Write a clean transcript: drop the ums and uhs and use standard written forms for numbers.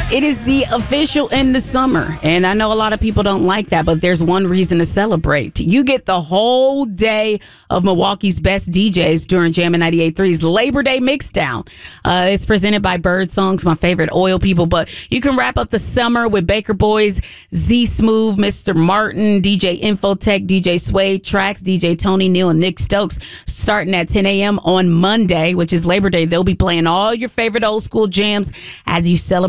It is the official end of summer, and I know a lot of people don't like that, but there's one reason to celebrate. You get the whole day of Milwaukee's best DJs during Jammin' 98.3's Labor Day Mixdown. It's presented by Bird Songs, my favorite oil people, but you can wrap up the summer with Baker Boys, Z Smooth, Mr. Martin, DJ Infotech, DJ Sway, Trax, DJ Tony Neal, and Nick Stokes. Starting at 10 a.m. on Monday, which is Labor Day, they'll be playing all your favorite old school jams as you celebrate